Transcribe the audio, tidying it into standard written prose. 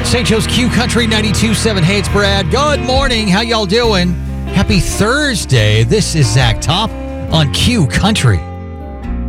St. Joe's Q Country 92.7. Hey, it's Brad. Good morning. How y'all doing? Happy Thursday. This is Zach Top on Q Country.